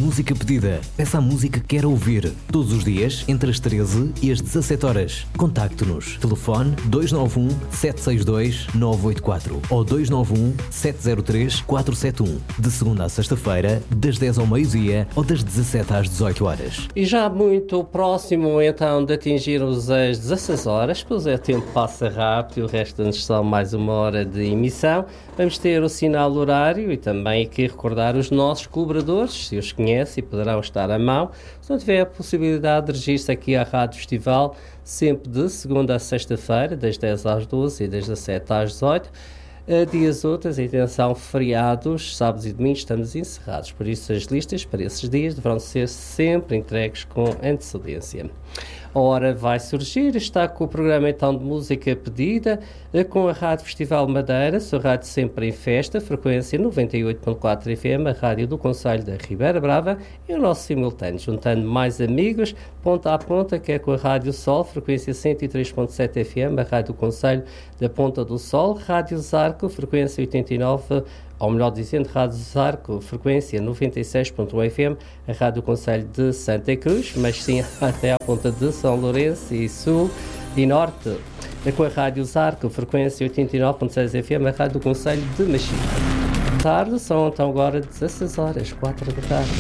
música pedida. Peça a música que quer ouvir. Todos os dias, entre as 13 e as 17 horas. Contacte-nos. Telefone 291-762-984 ou 291-703-471. De segunda a sexta-feira, das 10 ao meio-dia ou das 17 às 18 horas. E já muito próximo, então, de atingirmos as 16 horas, pois o tempo passa rápido, resta-nos só mais uma hora de emissão. Vamos ter o sinal horário e também aqui recordar os nossos colaboradores, se os conhece e poderão estar à mão. Se não tiver a possibilidade de registro aqui à Rádio Festival, sempre de segunda a sexta-feira, das 10 às 12 e das 17 às 18. Dias outros, atenção, feriados, sábados e domingos estamos encerrados. Por isso as listas para esses dias deverão ser sempre entregues com antecedência. A hora vai surgir, está com o programa então de música pedida, com a Rádio Festival Madeira, sua rádio sempre em festa, frequência 98.4 FM, a rádio do Concelho da Ribeira Brava e o nosso simultâneo, juntando mais amigos, ponta a ponta, que é com a Rádio Sol, frequência 103.7 FM, a rádio do Concelho da Ponta do Sol, Rádio Zarco, frequência 89, ou melhor dizendo, Rádio Zarco, frequência 96.1 FM, a Rádio do Concelho de Santa Cruz, mas sim até à ponta de São Lourenço e Sul e Norte, com a Rádio Zarco, frequência 89.6 FM, a Rádio do Concelho de Machica. Tarde, são então agora 16 horas, 4 da tarde.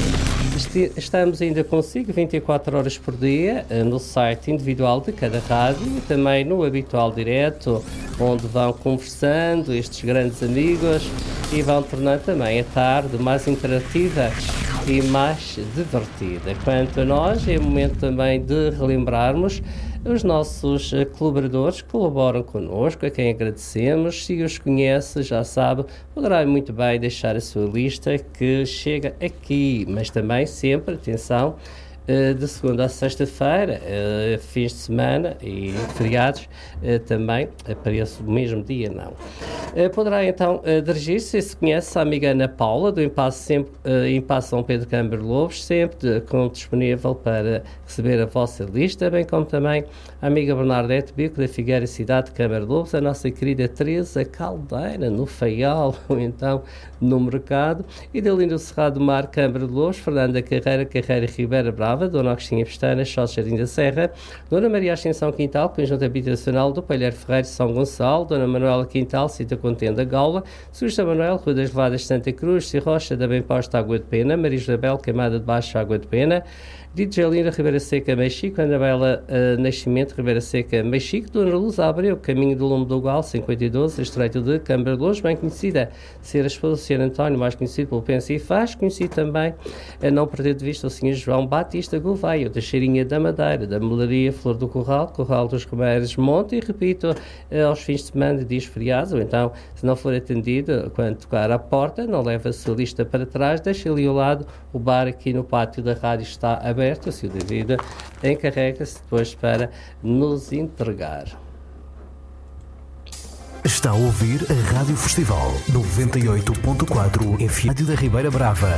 Estamos ainda consigo 24 horas por dia no site individual de cada rádio e também no habitual direto, onde vão conversando estes grandes amigos e vão tornando também a tarde mais interativa e mais divertida. Quanto a nós, é momento também de relembrarmos os nossos colaboradores que colaboram connosco, a quem agradecemos. Se os conhece, já sabe, poderá muito bem deixar a sua lista que chega aqui, mas também sempre, atenção, de segunda a sexta-feira, fins de semana e feriados também, aparece o mesmo dia, não. Poderá então dirigir-se, se conhece, a amiga Ana Paula, do Impasse São Pedro Câmara Lobos, sempre disponível para receber a vossa lista, bem como também a amiga Bernardete Bico, da Figueira Cidade de Câmara Lobos, a nossa querida Teresa Caldeira, no Faial, ou então no Mercado, e da Linda Cerrado do Mar, Câmara de Lobos, Fernanda Carreira Ribeira Brava, Dona Agostinha Pestana, Sócio Jardim da Serra, Dona Maria Ascensão Quintal, Conjunto Habitacional do Palheiro Ferreira São Gonçalo, Dona Manuela Quintal, Cita Contenda Gaula, Sr. Manuel, Rua das Levadas Santa Cruz, Cirrocha da Bem Posta Água de Pena, Maria Isabel Queimada de Baixo Água de Pena, Didgelina Ribeira Seca Mexico, Anabela Nascimento Ribeira Seca Mexico, Dona Luz Abreu, Caminho do Lume do Gal 5212, Estreito de Câmara de Lobos, bem conhecida ser a esposa do Sr. António, mais conhecido pelo Pensa e Faz, conhecido também a não perder de vista o Sr. João Batista Gouveia, da Cheirinha da Madeira, da Melaria Flor do Corral dos Romeiros Monte, e repito, aos fins de semana, dias feriados, ou então, se não for atendido, quando tocar à porta, não leva a sua lista para trás, deixa ali ao lado, o bar aqui no pátio da rádio está aberto, se o devido, encarrega-se depois para nos entregar. Está a ouvir a Rádio Festival 98.4 FM, Rádio da Ribeira Brava.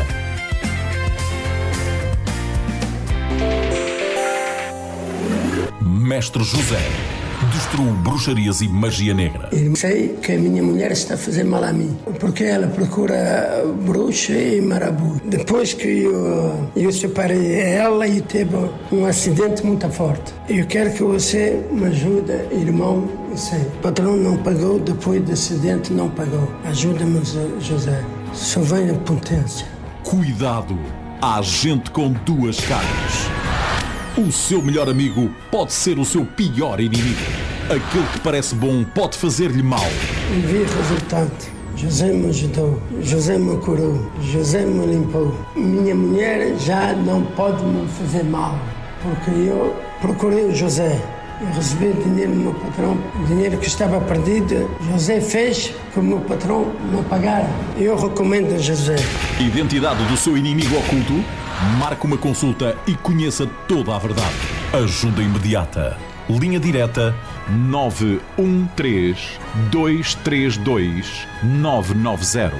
Mestre José destruiu bruxarias e magia negra. Eu sei que a minha mulher está a fazer mal a mim, porque ela procura bruxa e marabu. Depois que eu separei ela e teve um acidente muito forte. Eu quero que você me ajude, irmão. O patrão não pagou, depois do acidente não pagou. Ajuda-me, José. Só vem a potência. Cuidado, há gente com duas caras. O seu melhor amigo pode ser o seu pior inimigo. Aquele que parece bom pode fazer-lhe mal. E vi resultado. José me ajudou, José me curou, José me limpou. Minha mulher já não pode me fazer mal, porque eu procurei o José. Eu recebi dinheiro do meu patrão, dinheiro que estava perdido. José fez que o meu patrão não pagara. Eu recomendo a José. Identidade do seu inimigo oculto? Marque uma consulta e conheça toda a verdade. Ajuda imediata. Linha direta 913-232-990.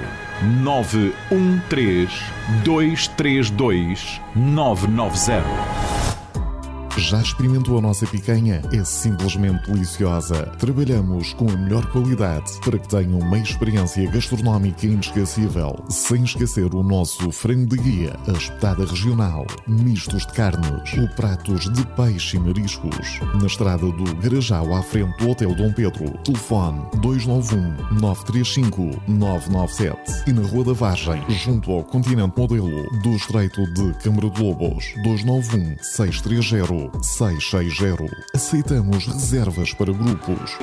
913-232-990. Já experimentou a nossa picanha? É simplesmente deliciosa. Trabalhamos com a melhor qualidade para que tenham uma experiência gastronómica inesquecível. Sem esquecer o nosso frango de guia, a espetada regional, mistos de carnes ou pratos de peixe e mariscos. Na estrada do Garajal, à frente do Hotel Dom Pedro. Telefone 291-935-997. E na Rua da Vargem, junto ao Continente Modelo, do Estreito de Câmara de Lobos, 291-630-660. Aceitamos reservas para grupos.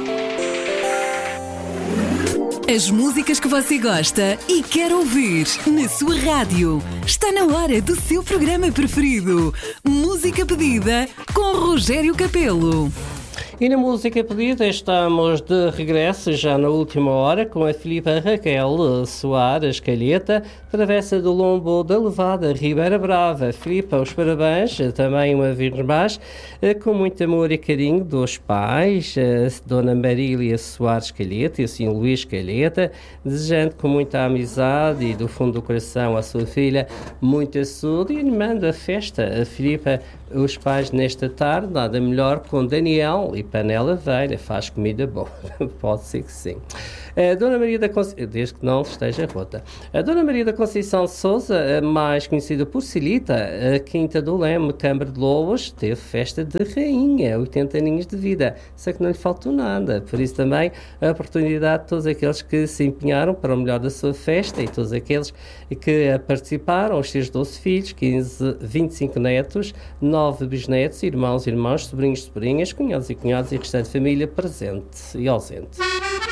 As músicas que você gosta e quer ouvir na sua rádio. Está na hora do seu programa preferido. Música pedida com Rogério Capelo. E na música pedida estamos de regresso já na última hora com a Filipa Raquel Soares Calheta, travessa do lombo da Levada Ribeira Brava. Filipa, os parabéns também uma vez mais, com muito amor e carinho dos pais, Dona Marília Soares Calheta e o Sr. Luís Calheta, desejando com muita amizade e do fundo do coração à sua filha muita saúde e animando a festa. A Filipa, os pais nesta tarde, nada melhor com Daniel e panela velha, faz comida boa. Pode ser que sim. A Dona Maria da Conceição, desde que não esteja rota. A Dona Maria da Conceição de Sousa, mais conhecida por Cilita, a Quinta do Leme, Câmara de Lobos, teve festa de rainha, 80 aninhos de vida. Só que não lhe faltou nada. Por isso também a oportunidade de todos aqueles que se empenharam para o melhor da sua festa e todos aqueles que participaram, os seus 12 filhos, 25 netos, 9 bisnetos, irmãos, sobrinhos, sobrinhas, cunhados e cunhadas e restante família presente e ausente.